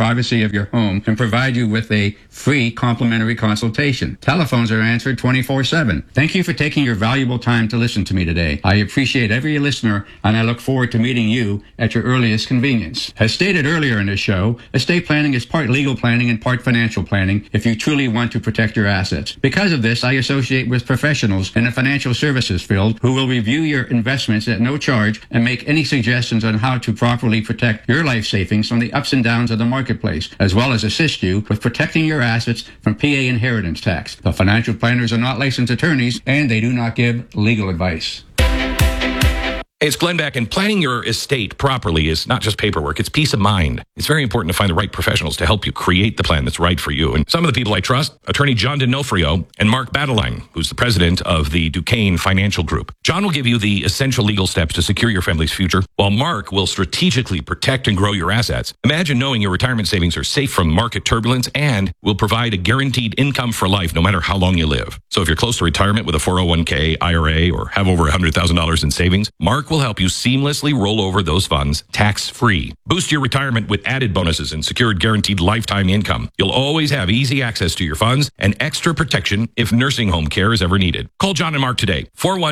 privacy of your home and provide you with a free complimentary consultation. Telephones are answered 24/7. Thank you for taking your valuable time to listen to me today. I appreciate every listener, and I look forward to meeting you at your earliest convenience. As stated earlier in this show, estate planning is part legal planning and part financial planning if you truly want to protect your assets. Because of this, I associate with professionals in the financial services field who will review your investments at no charge and make any suggestions on how to properly protect your life savings from the ups and downs of the marketplace, as well as assist you with protecting your assets from PA inheritance tax. The financial planners are not licensed attorneys, and they do not give legal advice. Hey, it's Glenn Beck, and planning your estate properly is not just paperwork, it's peace of mind. It's very important to find the right professionals to help you create the plan that's right for you. And some of the people I trust, attorney John D'Onofrio and Mark Badeline, who's the president of the Duquesne Financial Group. John will give you the essential legal steps to secure your family's future, while Mark will strategically protect and grow your assets. Imagine knowing your retirement savings are safe from market turbulence and will provide a guaranteed income for life no matter how long you live. So if you're close to retirement with a 401k, IRA, or have over $100,000 in savings, Mark will help you seamlessly roll over those funds tax-free. Boost your retirement with added bonuses and secured guaranteed lifetime income. You'll always have easy access to your funds and extra protection if nursing home care is ever needed. Call John and Mark today,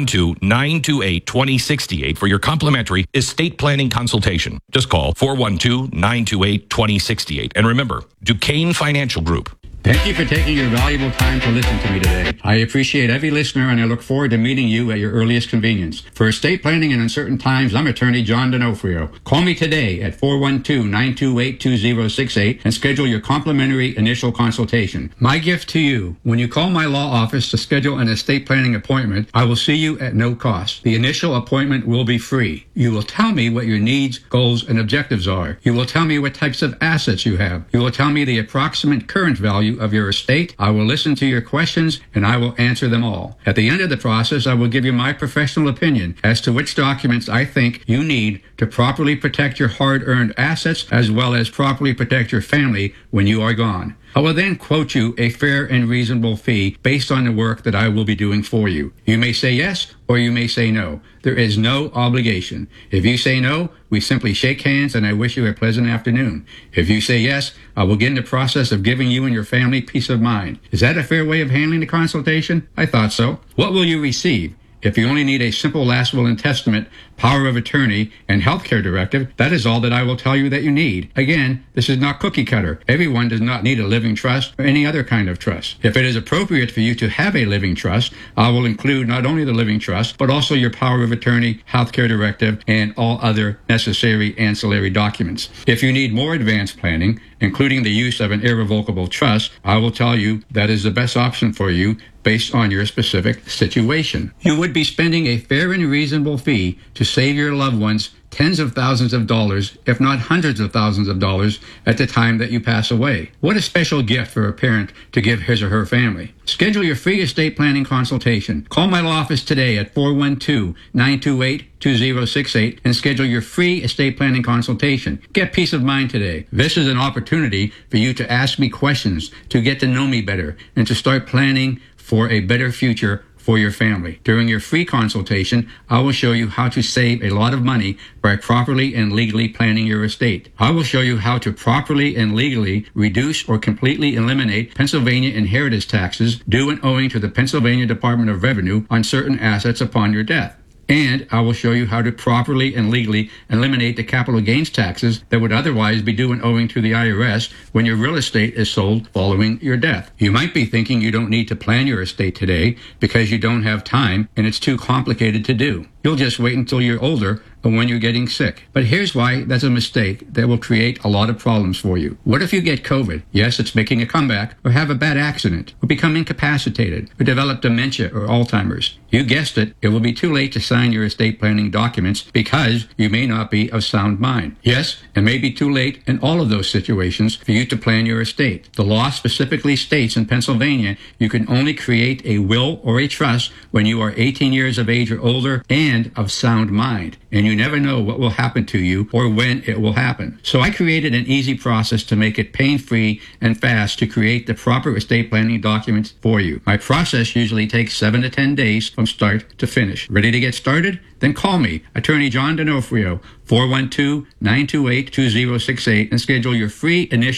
412-928-2068 for your complimentary estate planning consultation. Just call 412-928-2068. And remember, Duquesne Financial Group. Thank you for taking your valuable time to listen to me today. I appreciate every listener, and I look forward to meeting you at your earliest convenience. For estate planning in uncertain times, I'm attorney John D'Onofrio. Call me today at 412-928-2068 and schedule your complimentary initial consultation. My gift to you, when you call my law office to schedule an estate planning appointment, I will see you at no cost. The initial appointment will be free. You will tell me what your needs, goals, and objectives are. You will tell me what types of assets you have. You will tell me the approximate current value of your estate. I will listen to your questions, and I will answer them all. At the end of the process, I will give you my professional opinion as to which documents I think you need to properly protect your hard-earned assets, as well as properly protect your family when you are gone. I will then quote you a fair and reasonable fee based on the work that I will be doing for you. You may say yes, or you may say no. There is no obligation. If you say no, we simply shake hands and I wish you a pleasant afternoon. If you say yes, I will begin the process of giving you and your family peace of mind. Is that a fair way of handling the consultation? I thought so. What will you receive? If you only need a simple last will and testament, power of attorney, and healthcare directive, that is all that I will tell you that you need. Again, this is not cookie cutter. Everyone does not need a living trust or any other kind of trust. If it is appropriate for you to have a living trust, I will include not only the living trust, but also your power of attorney, healthcare directive, and all other necessary ancillary documents. If you need more advanced planning, including the use of an irrevocable trust, I will tell you that is the best option for you based on your specific situation. You would be spending a fair and reasonable fee to save your loved ones tens of thousands of dollars, if not hundreds of thousands of dollars, at the time that you pass away. What a special gift for a parent to give his or her family. Schedule your free estate planning consultation. Call my law office today at 412-928-2068 and schedule your free estate planning consultation. Get peace of mind today. This is an opportunity for you to ask me questions, to get to know me better, and to start planning for a better future for your family. During your free consultation, I will show you how to save a lot of money by properly and legally planning your estate. I will show you how to properly and legally reduce or completely eliminate Pennsylvania inheritance taxes due and owing to the Pennsylvania Department of Revenue on certain assets upon your death. And I will show you how to properly and legally eliminate the capital gains taxes that would otherwise be due and owing to the IRS when your real estate is sold following your death. You might be thinking you don't need to plan your estate today because you don't have time and it's too complicated to do. You'll just wait until you're older or when you're getting sick. But here's why that's a mistake that will create a lot of problems for you. What if you get COVID? Yes, it's making a comeback, or have a bad accident, or become incapacitated, or develop dementia or Alzheimer's. You guessed it, it will be too late to sign your estate planning documents because you may not be of sound mind. Yes, it may be too late in all of those situations for you to plan your estate. The law specifically states in Pennsylvania you can only create a will or a trust when you are 18 years of age or older and of sound mind. And you never know what will happen to you or when it will happen. So I created an easy process to make it pain-free and fast to create the proper estate planning documents for you. My process usually takes 7 to 10 days from start to finish. Ready to get started? Then call me, Attorney John D'Onofrio, 412-928-2068, and schedule your free initial